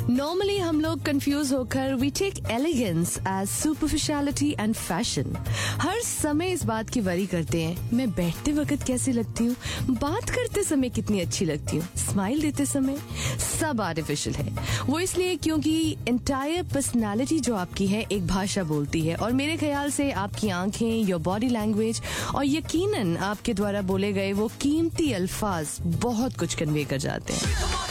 Normally हम लोग confuse होकर we take elegance as superficiality and fashion. हर समय इस बात की वरी करते हैं, मैं बैठते वक्त कैसी लगती हूँ, बात करते समय कितनी अच्छी लगती हूँ, स्माइल देते समय। सब आर्टिफिशियल है। वो इसलिए क्योंकि एंटायर पर्सनालिटी जो आपकी है एक भाषा बोलती है, और मेरे ख्याल से आपकी आंखें, योर बॉडी लैंग्वेज और यकीनन आपके द्वारा बोले गए वो कीमती अल्फाज बहुत कुछ कन्वे कर जाते हैं।